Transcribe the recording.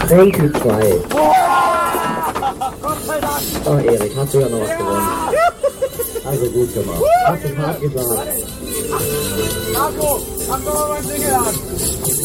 Welche zwei? Gott sei Dank! Oh, Erik, hast du ja noch was gewonnen. Also gut gemacht. Hast du hart gesagt. Marco, mach doch mal mein Ding an!